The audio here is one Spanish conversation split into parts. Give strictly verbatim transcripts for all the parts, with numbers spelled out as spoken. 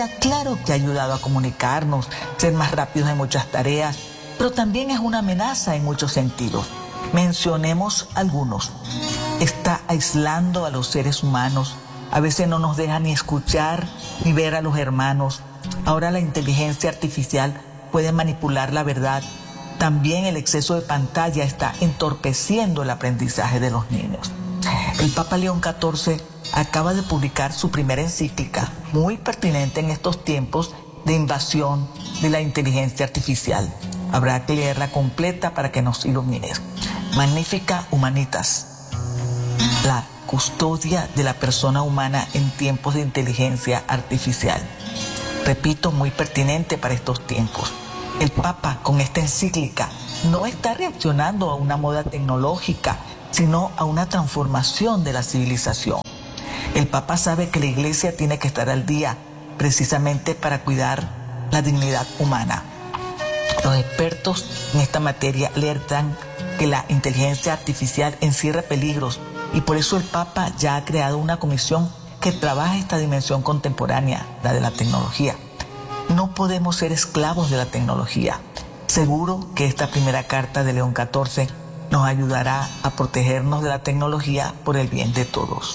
Claro que ha ayudado a comunicarnos, ser más rápidos en muchas tareas, pero también es una amenaza en muchos sentidos. Mencionemos algunos. Está aislando a los seres humanos. A veces no nos deja ni escuchar ni ver a los hermanos. Ahora la inteligencia artificial puede manipular la verdad. También el exceso de pantalla está entorpeciendo el aprendizaje de los niños. El Papa León catorce acaba de publicar su primera encíclica, muy pertinente en estos tiempos de invasión de la inteligencia artificial. Habrá que leerla completa para que nos ilumine. Magnificat Humanitas, la custodia de la persona humana en tiempos de inteligencia artificial. Repito, muy pertinente para estos tiempos. El Papa, con esta encíclica, no está reaccionando a una moda tecnológica, sino a una transformación de la civilización. El Papa sabe que la Iglesia tiene que estar al día, precisamente para cuidar la dignidad humana. Los expertos en esta materia alertan que la inteligencia artificial encierra peligros y por eso el Papa ya ha creado una comisión que trabaja esta dimensión contemporánea, la de la tecnología. No podemos ser esclavos de la tecnología. Seguro que esta primera carta de León catorce nos ayudará a protegernos de la tecnología por el bien de todos.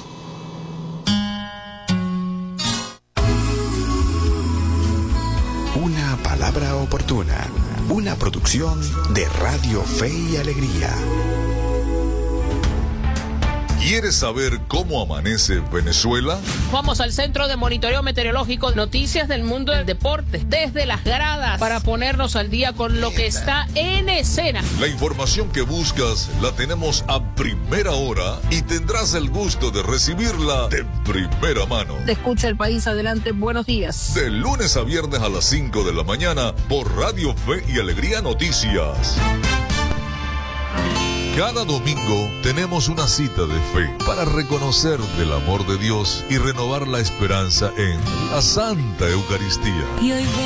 Una palabra oportuna, una producción de Radio Fe y Alegría. ¿Quieres saber cómo amanece Venezuela? Vamos al Centro de Monitoreo Meteorológico, noticias del mundo del deporte, desde las gradas, para ponernos al día con lo que está en escena. La información que buscas la tenemos a primera hora y tendrás el gusto de recibirla de primera mano. Te escucha el país, adelante, buenos días. De lunes a viernes a las cinco de la mañana por Radio Fe y Alegría Noticias. Cada domingo tenemos una cita de fe para reconocer del amor de Dios y renovar la esperanza en la Santa Eucaristía.